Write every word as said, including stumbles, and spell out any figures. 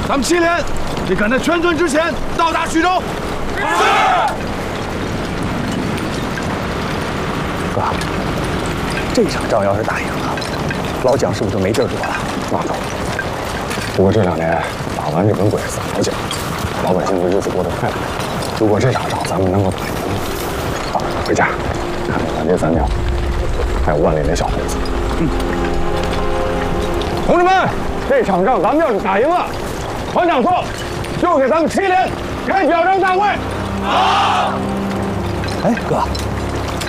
咱们七连，得赶在全村之前到达徐州。是。 哥，这场仗要是打赢了，老蒋是不是就没地儿躲了？ 那可不。不过这两年打完日本鬼死老蒋，老百姓的日子过得太苦了。如果这场仗咱们能够打赢，好，回家看看咱这三娘，还有万里那小猴子。嗯。同志们，这场仗咱们要是打赢了，团长说，就给咱们七连开表彰大会。好。 哎，哥。